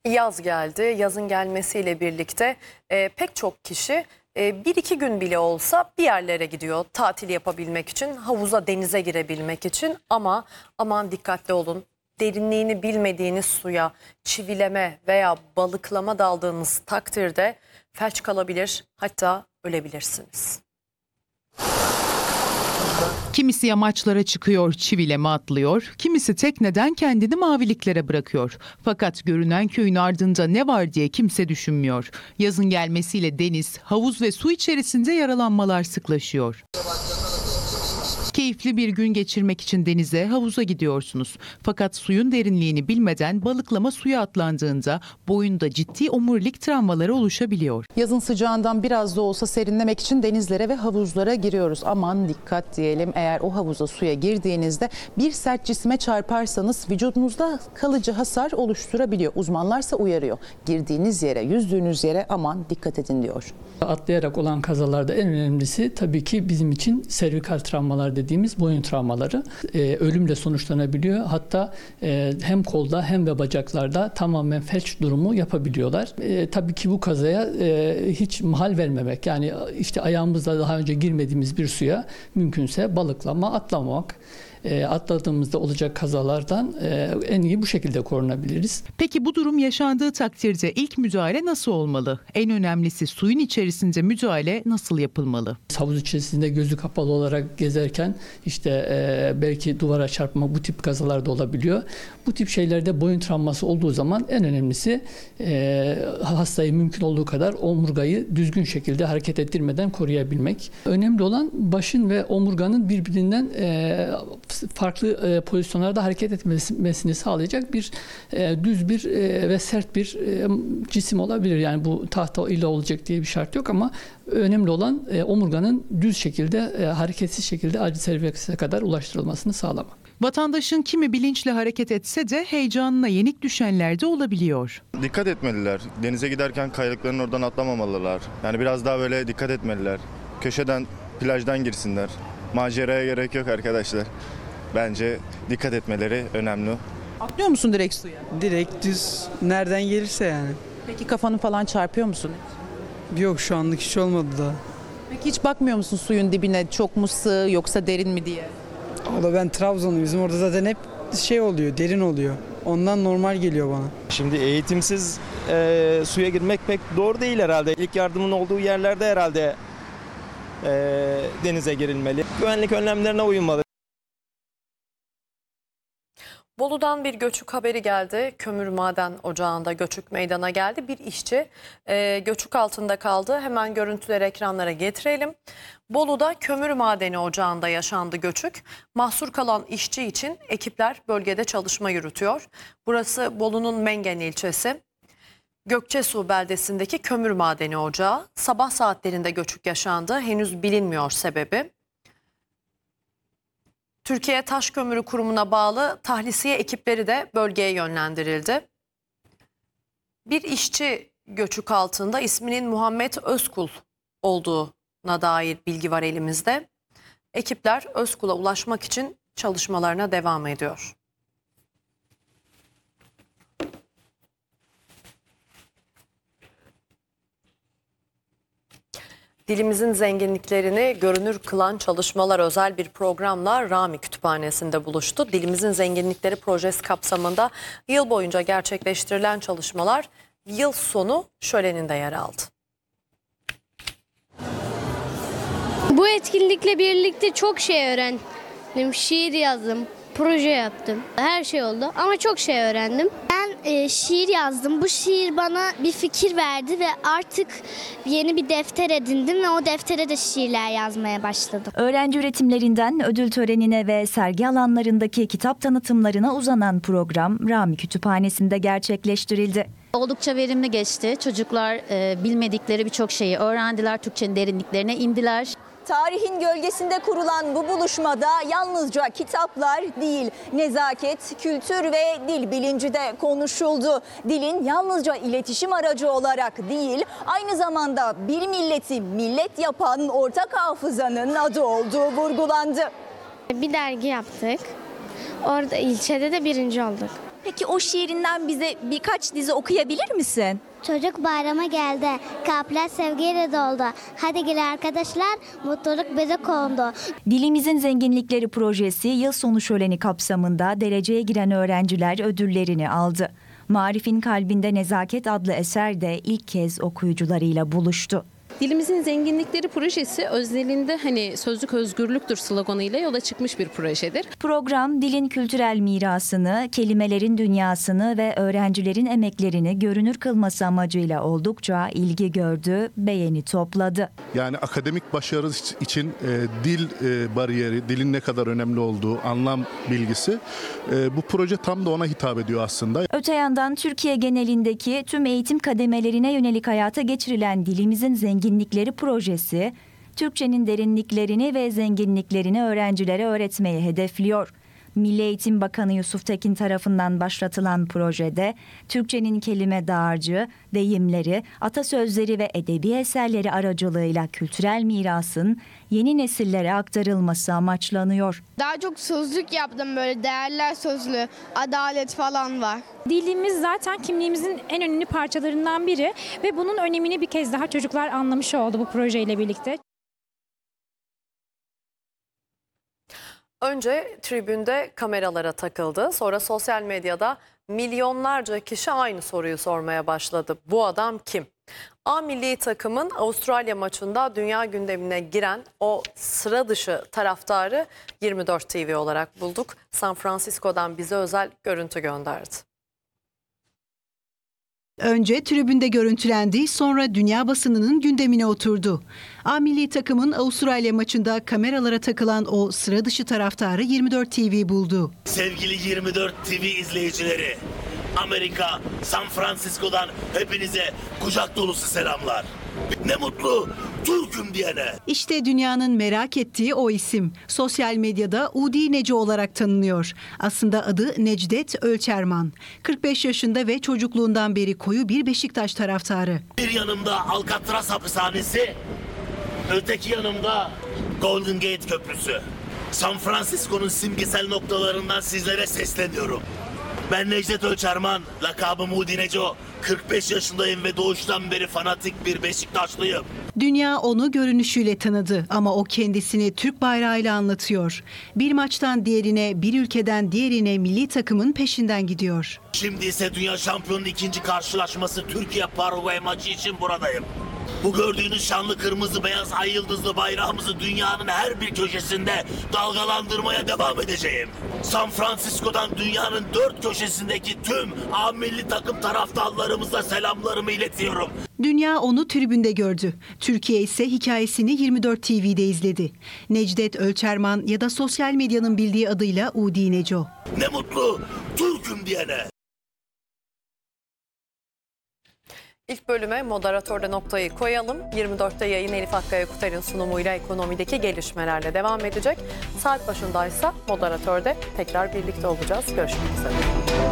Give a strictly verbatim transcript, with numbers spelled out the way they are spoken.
Yaz geldi. Yazın gelmesiyle birlikte e, pek çok kişi e, bir iki gün bile olsa bir yerlere gidiyor. Tatil yapabilmek için, havuza, denize girebilmek için. Ama aman dikkatli olun. Derinliğini bilmediğiniz suya çivileme veya balıklama daldığınız takdirde felç kalabilir, hatta ölebilirsiniz. Kimisi yamaçlara çıkıyor, çivileme atlıyor, kimisi tekneden kendini maviliklere bırakıyor. Fakat görünen köyün ardında ne var diye kimse düşünmüyor. Yazın gelmesiyle deniz, havuz ve su içerisinde yaralanmalar sıklaşıyor. Keyifli bir gün geçirmek için denize, havuza gidiyorsunuz. Fakat suyun derinliğini bilmeden balıklama suya atlandığında boyunda ciddi omurilik travmaları oluşabiliyor. Yazın sıcağından biraz da olsa serinlemek için denizlere ve havuzlara giriyoruz. Aman dikkat diyelim, eğer o havuza, suya girdiğinizde bir sert cisme çarparsanız vücudunuzda kalıcı hasar oluşturabiliyor. Uzmanlarsa uyarıyor. Girdiğiniz yere, yüzdüğünüz yere aman dikkat edin diyor. Atlayarak olan kazalarda en önemlisi tabii ki bizim için servikal travmalar dediğimiz boyun travmaları. Ee, ölümle sonuçlanabiliyor. Hatta e, hem kolda hem de bacaklarda tamamen felç durumu yapabiliyorlar. E, tabii ki bu kazaya e, hiç mahal vermemek. Yani işte ayağımızla daha önce girmediğimiz bir suya mümkünse balıklama, atlamamak. E, atladığımızda olacak kazalardan e, en iyi bu şekilde korunabiliriz. Peki bu durum yaşandığı takdirde ilk müdahale nasıl olmalı? En önemlisi suyun içerisinde müdahale nasıl yapılmalı? Havuz içerisinde gözü kapalı olarak gezerken işte e, belki duvara çarpma, bu tip kazalar da olabiliyor. Bu tip şeylerde boyun travması olduğu zaman en önemlisi e, hastayı mümkün olduğu kadar omurgayı düzgün şekilde hareket ettirmeden koruyabilmek. Önemli olan başın ve omurganın birbirinden e, farklı e, pozisyonlarda hareket etmesini sağlayacak bir e, düz bir e, ve sert bir e, cisim olabilir. Yani bu tahta ile olacak diye bir şart yok ama önemli olan e, omurganın düz şekilde, e, hareketsiz şekilde acil servise kadar ulaştırılmasını sağlamak. Vatandaşın kimi bilinçle hareket etse de heyecanına yenik düşenler de olabiliyor. Dikkat etmeliler. Denize giderken kayalıkların oradan atlamamalılar. Yani biraz daha böyle dikkat etmeliler. Köşeden, plajdan girsinler. Maceraya gerek yok arkadaşlar. Bence dikkat etmeleri önemli. Atlıyor musun direkt suya? Direkt düz nereden gelirse yani. Peki kafanı falan çarpıyor musun? Yok, şu anlık hiç olmadı da. Peki hiç bakmıyor musun suyun dibine, çok mu sığ yoksa derin mi diye? O da ben Trabzonluyum. Bizim orada zaten hep şey oluyor, derin oluyor. Ondan normal geliyor bana. Şimdi eğitimsiz e, suya girmek pek doğru değil herhalde. İlk yardımın olduğu yerlerde herhalde e, denize girilmeli. Güvenlik önlemlerine uyulmalı. Bolu'dan bir göçük haberi geldi. Kömür maden ocağında göçük meydana geldi. Bir işçi e, göçük altında kaldı. Hemen görüntüleri ekranlara getirelim. Bolu'da kömür madeni ocağında yaşandı göçük. Mahsur kalan işçi için ekipler bölgede çalışma yürütüyor. Burası Bolu'nun Mengen ilçesi. Gökçesu beldesindeki kömür madeni ocağı. Sabah saatlerinde göçük yaşandı. Henüz bilinmiyor sebebi. Türkiye Taş Kömürü Kurumu'na bağlı tahlisiye ekipleri de bölgeye yönlendirildi. Bir işçi göçük altında, isminin Muhammed Özkul olduğuna dair bilgi var elimizde. Ekipler Özkul'a ulaşmak için çalışmalarına devam ediyor. Dilimizin zenginliklerini görünür kılan çalışmalar özel bir programla Rami Kütüphanesi'nde buluştu. Dilimizin Zenginlikleri projesi kapsamında yıl boyunca gerçekleştirilen çalışmalar yıl sonu şöleninde yer aldı. Bu etkinlikle birlikte çok şey öğrendim. Şiir yazdım, proje yaptım. Her şey oldu ama çok şey öğrendim. Ben e, şiir yazdım. Bu şiir bana bir fikir verdi ve artık yeni bir defter edindim ve o deftere de şiirler yazmaya başladım. Öğrenci üretimlerinden ödül törenine ve sergi alanlarındaki kitap tanıtımlarına uzanan program Rami Kütüphanesi'nde gerçekleştirildi. Oldukça verimli geçti. Çocuklar e, bilmedikleri birçok şeyi öğrendiler, Türkçenin derinliklerine indiler. Tarihin gölgesinde kurulan bu buluşmada yalnızca kitaplar değil, nezaket, kültür ve dil bilinci de konuşuldu. Dilin yalnızca iletişim aracı olarak değil, aynı zamanda bir milleti millet yapan ortak hafızanın adı olduğu vurgulandı. Bir dergi yaptık. Orada ilçede de birinci olduk. Peki o şiirinden bize birkaç dize okuyabilir misin? Çocuk bayrama geldi. Kalpler sevgiyle doldu. Hadi gel arkadaşlar, mutluluk bize kondu. Dilimizin Zenginlikleri projesi yıl sonu şöleni kapsamında dereceye giren öğrenciler ödüllerini aldı. Marif'in Kalbinde Nezaket adlı eser de ilk kez okuyucularıyla buluştu. Dilimizin Zenginlikleri projesi özelinde hani sözlük özgürlüktür sloganıyla yola çıkmış bir projedir. Program dilin kültürel mirasını, kelimelerin dünyasını ve öğrencilerin emeklerini görünür kılması amacıyla oldukça ilgi gördü, beğeni topladı. Yani akademik başarı için e, dil e, bariyeri, dilin ne kadar önemli olduğu, anlam bilgisi e, bu proje tam da ona hitap ediyor aslında. Öte yandan Türkiye genelindeki tüm eğitim kademelerine yönelik hayata geçirilen Dilimizin Zenginlikleri projesi, Türkçenin derinliklerini ve zenginliklerini öğrencilere öğretmeyi hedefliyor. Milli Eğitim Bakanı Yusuf Tekin tarafından başlatılan projede Türkçenin kelime dağarcığı, deyimleri, atasözleri ve edebi eserleri aracılığıyla kültürel mirasın yeni nesillere aktarılması amaçlanıyor. Daha çok sözlük yaptım, böyle değerler sözlüğü, adalet falan var. Dilimiz zaten kimliğimizin en önemli parçalarından biri ve bunun önemini bir kez daha çocuklar anlamış oldu bu projeyle birlikte. Önce tribünde kameralara takıldı. Sonra sosyal medyada milyonlarca kişi aynı soruyu sormaya başladı. Bu adam kim? A milli takımın Avustralya maçında dünya gündemine giren o sıra dışı taraftarı yirmi dört T V olarak bulduk. San Francisco'dan bize özel görüntü gönderdi. Önce tribünde görüntülendi, sonra dünya basınının gündemine oturdu. A milli takımın Avustralya maçında kameralara takılan o sıra dışı taraftarı yirmi dört T V buldu. Sevgili yirmi dört T V izleyicileri, Amerika, San Francisco'dan hepinize kucak dolusu selamlar. Ne mutlu Türk'üm diyene. İşte dünyanın merak ettiği o isim. Sosyal medyada Udi Neco olarak tanınıyor. Aslında adı Necdet Ölçerman. kırk beş yaşında ve çocukluğundan beri koyu bir Beşiktaş taraftarı. Bir yanımda Alcatraz hapishanesi, öteki yanımda Golden Gate Köprüsü. San Francisco'nun simgesel noktalarından sizlere sesleniyorum. Ben Necdet Ölçerman, lakabım Udi Neco. kırk beş yaşındayım ve doğuştan beri fanatik bir Beşiktaşlıyım. Dünya onu görünüşüyle tanıdı ama o kendisini Türk bayrağıyla anlatıyor. Bir maçtan diğerine, bir ülkeden diğerine milli takımın peşinden gidiyor. Şimdi ise Dünya Şampiyonunun ikinci karşılaşması Türkiye-Paraguay maçı için buradayım. Bu gördüğünüz şanlı kırmızı beyaz ay yıldızlı bayrağımızı dünyanın her bir köşesinde dalgalandırmaya devam edeceğim. San Francisco'dan dünyanın dört köşesindeki tüm A milli takım taraftarlarımıza selamlarımı iletiyorum. Dünya onu tribünde gördü. Türkiye ise hikayesini yirmi dört T V'de izledi. Necdet Ölçerman ya da sosyal medyanın bildiği adıyla Udi Neco. Ne mutlu Türk'üm diyene. İlk bölüme moderatörde noktayı koyalım. yirmi dörtte yayın Elif Akkaya Kuter'in sunumuyla ekonomideki gelişmelerle devam edecek. Saat başındaysa moderatörde tekrar birlikte olacağız. Görüşmek üzere.